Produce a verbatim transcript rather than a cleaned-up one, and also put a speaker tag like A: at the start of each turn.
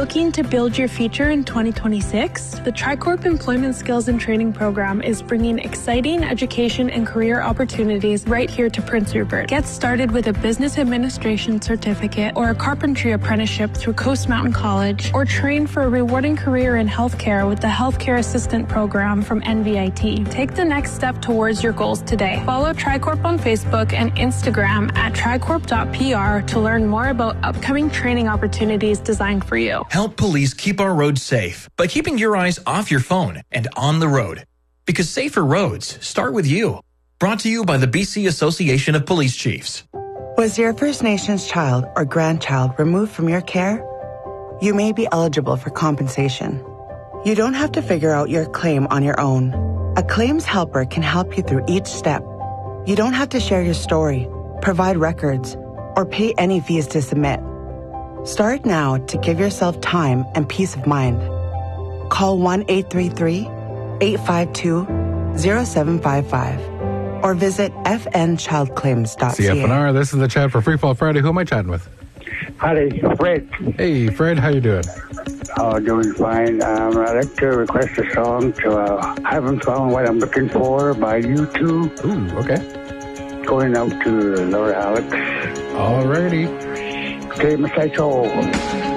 A: Looking to build your future in twenty twenty-six? The Tricorp Employment Skills and Training Program is bringing exciting education and career opportunities right here to Prince Rupert. Get started with a business administration certificate or a carpentry apprenticeship through Coast Mountain College, or train for a rewarding career in healthcare with the Healthcare Assistant Program from N V I T. Take the next step towards your goals today. Follow Tricorp on Facebook and Instagram at tricorp dot p r to learn more about upcoming training opportunities designed for you.
B: Help police keep our roads safe by keeping your eyes off your phone and on the road. Because safer roads start with you. Brought to you by the B C Association of Police Chiefs.
C: Was your First Nations child or grandchild removed from your care? You may be eligible for compensation. You don't have to figure out your claim on your own. A claims helper can help you through each step. You don't have to share your story, provide records, or pay any fees to submit. Start now to give yourself time and peace of mind. Call one eight three three, eight five two, zero seven five five or visit f n child claims dot c a.
D: C F N R, this is the chat for Free Fall Friday. Who am I chatting with?
E: Howdy, Fred.
D: Hey, Fred, how you doing?
E: Oh, doing fine. Um, I'd like to request a song to uh, Haven't Found What I'm Looking For by U two.
D: Ooh, okay.
E: Going out to Laura Alex.
D: Alrighty.
E: Okay, Mister Soul.